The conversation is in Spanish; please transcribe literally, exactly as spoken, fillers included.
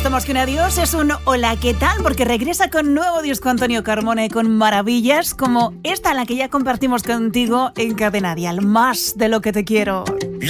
Esto más que un adiós es un hola, ¿qué tal? Porque regresa con nuevo disco Antonio Carmona y con maravillas como esta, la que ya compartimos contigo en Cadena Dial. Más de lo que te quiero.